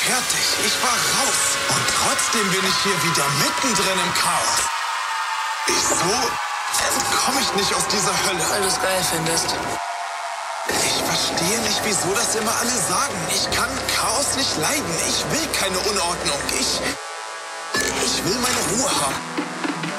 Fertig, ich war raus. Und trotzdem bin ich hier wieder mittendrin im Chaos. Wieso komme ich nicht aus dieser Hölle? Weil du es geil findest. Ich verstehe nicht, wieso das immer alle sagen. Ich kann Chaos nicht leiden. Ich will keine Unordnung. Ich will meine Ruhe haben.